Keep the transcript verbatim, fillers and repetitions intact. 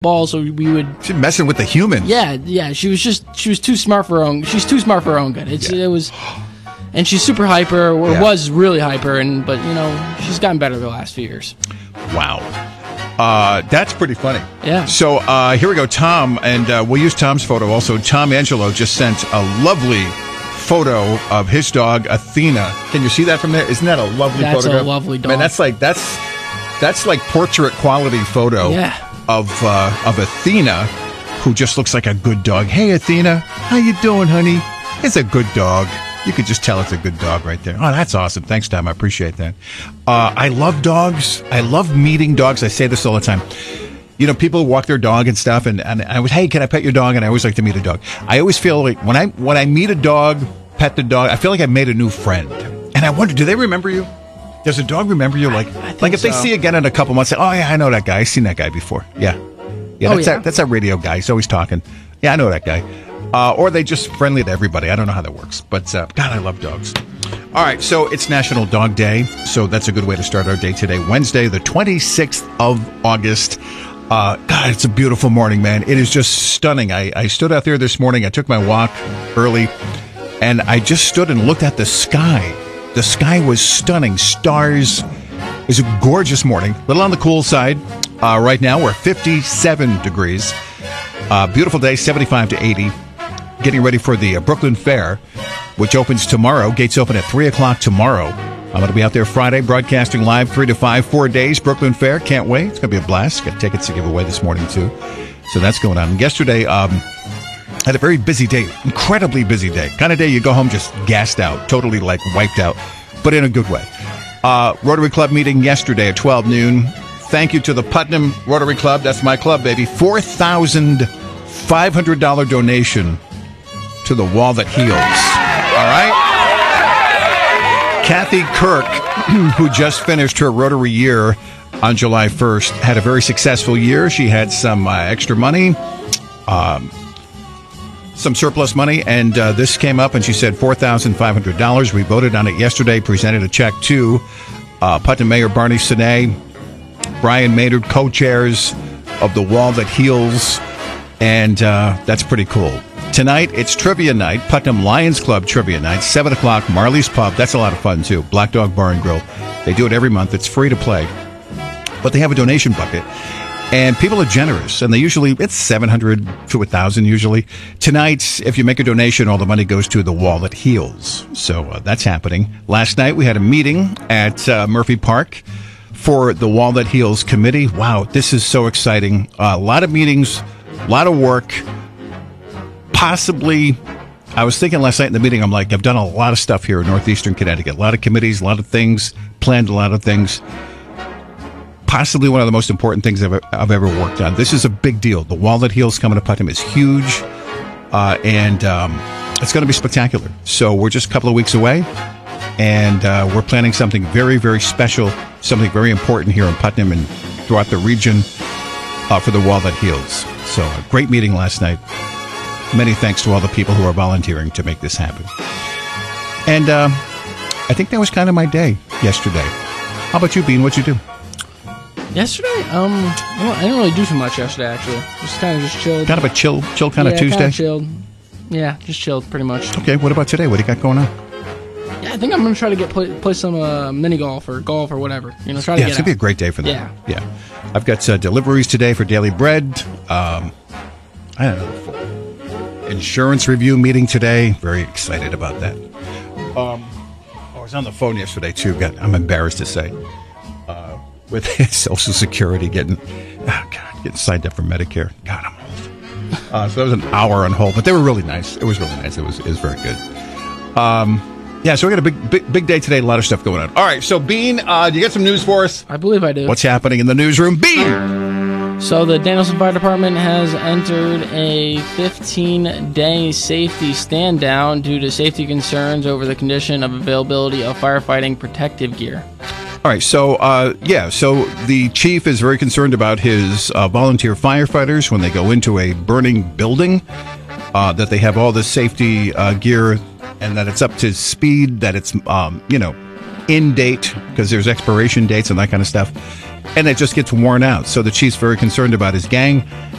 ball, so we would. She's messing with the humans. Yeah, yeah. She was just she was too smart for her own. She's too smart for her own good. It's yeah. it was, and she's super hyper, or yeah. was really hyper, and but you know she's gotten better the last few years. Wow. Uh, that's pretty funny. Yeah. So uh, here we go, Tom, and uh, we'll use Tom's photo also. Tom Angelo just sent a lovely photo of his dog Athena. Can you see that from there? Isn't that a lovely that's photograph? That's a lovely dog. Man, that's like that's that's like portrait quality photo. Yeah. Of uh, of Athena, who just looks like a good dog. Hey, Athena, how you doing, honey? It's a good dog. You could just tell it's a good dog right there. Oh, that's awesome. Thanks, Tom. I appreciate that. Uh, I love dogs. I love meeting dogs. I say this all the time. You know, people walk their dog and stuff, and, and I was, hey, can I pet your dog? And I always like to meet a dog. I always feel like when I when I meet a dog, pet the dog, I feel like I've made a new friend. And I wonder, do they remember you? Does a dog remember you? Like, I, I like if so. they see you again in a couple months, say, oh, yeah, I know that guy. I've seen that guy before. Yeah. Yeah, oh, that's, yeah. That, that's that radio guy. He's always talking. Yeah, I know that guy. Uh, or they just friendly to everybody. I don't know how that works. But, uh, God, I love dogs. All right, so it's National Dog Day. So that's a good way to start our day today. Wednesday, the twenty-sixth of August. Uh, God, it's a beautiful morning, man. It is just stunning. I, I stood out there this morning. I took my walk early, and I just stood and looked at the sky. The sky was stunning. Stars. It was a gorgeous morning. A little on the cool side. Uh, right now, we're fifty-seven degrees. Uh, beautiful day, seventy-five to eighty. Getting ready for the uh, Brooklyn Fair, which opens tomorrow. Gates open at three o'clock tomorrow. I'm going to be out there Friday, broadcasting live three to five, four days. Brooklyn Fair. Can't wait. It's going to be a blast. Got tickets to give away this morning, too. So that's going on. And yesterday, um, had a very busy day. Incredibly busy day. Kind of day you go home just gassed out. Totally, like, wiped out. But in a good way. Uh, Rotary Club meeting yesterday at twelve noon. Thank you to the Putnam Rotary Club. That's my club, baby. four thousand five hundred dollars donation to the wall that heals. All right? Kathy Kirk, who just finished her Rotary year on July first, had a very successful year. She had some uh, extra money, um, some surplus money, and uh, this came up, and she said four thousand five hundred dollars. We voted on it yesterday, presented a check to uh, Putnam Mayor Barney Sinay, Brian Maynard, co-chairs of the Wall That Heals, and uh, that's pretty cool. Tonight, it's trivia night, Putnam Lions Club trivia night, seven o'clock, Marley's Pub. That's a lot of fun, too. Black Dog Bar and Grill. They do it every month. It's free to play. But they have a donation bucket. And people are generous. And they usually, it's seven hundred to one thousand usually. Tonight, if you make a donation, all the money goes to the Wall That Heals. So uh, that's happening. Last night, we had a meeting at uh, Murphy Park for the Wall That Heals committee. Wow, this is so exciting. Uh, a lot of meetings, a lot of work. Possibly, I was thinking last night in the meeting, I'm like, I've done a lot of stuff here in Northeastern Connecticut. A lot of committees, a lot of things, planned a lot of things. Possibly one of the most important things I've, I've ever worked on. This is a big deal. The Wall That Heals coming to Putnam is huge, uh, and um, it's going to be spectacular. So we're just a couple of weeks away, and uh, we're planning something very, very special, something very important here in Putnam and throughout the region uh, for the Wall That Heals. So a great meeting last night. Many thanks to all the people who are volunteering to make this happen. And uh, I think that was kind of my day yesterday. How about you, Bean? What'd you do? Yesterday? Um, well, I didn't really do too much yesterday, actually. Just kind of just chilled. Kind of a chill, chill kind yeah, of Tuesday? Kind of chilled. Yeah, just chilled, pretty much. Okay, what about today? What do you got going on? Yeah, I think I'm going to try to get play, play some uh, mini golf or golf or whatever. You know, try to yeah, get it's going to be a great day for that. Yeah. Yeah. I've got uh, deliveries today for Daily Bread. Um, I don't know. Insurance review meeting today. Very excited about that. Um, I was on the phone yesterday, too. God, I'm embarrassed to say. Uh, with Social Security getting, oh God, getting signed up for Medicare. God, I'm old. Uh, so that was an hour on hold, but they were really nice. It was really nice. It was it was very good. Um, yeah, so we got a big, big big day today. A lot of stuff going on. All right, so Bean, uh, do you got some news for us? I believe I do. What's happening in the newsroom? Bean! So the Danielson Fire Department has entered a fifteen-day safety stand-down due to safety concerns over the condition of availability of firefighting protective gear. All right, so, uh, yeah, so the chief is very concerned about his uh, volunteer firefighters when they go into a burning building, uh, that they have all the safety uh, gear and that it's up to speed, that it's, um, you know, in date, because there's expiration dates and that kind of stuff. and it just gets worn out. So the chief's very concerned about his gang,